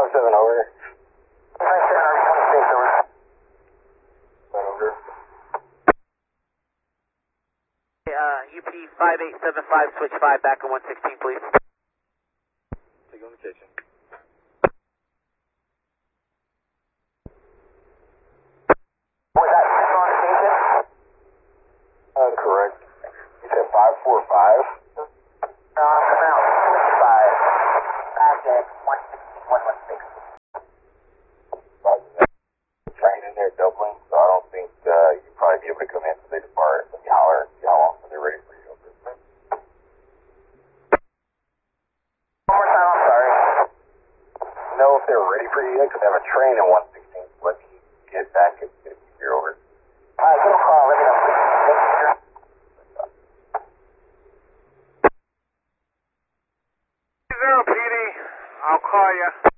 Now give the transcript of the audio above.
517 over. 517 over. Over. UP 5875, switch 5, back on 116, please. Take on the kitchen. Was that on the station? Correct. You said 545? No, I'm coming out, switch 5, back at 116, 116. Train in there doubling, so I don't think you'd probably be able to come in so they depart and holler and see how long they're ready for you. One more time, I'm sorry. Know if they're ready for you yet, because they have a train in 116. Let me get back and get you over. Alright, give them a call, let me know. Zero PD, I'll call you.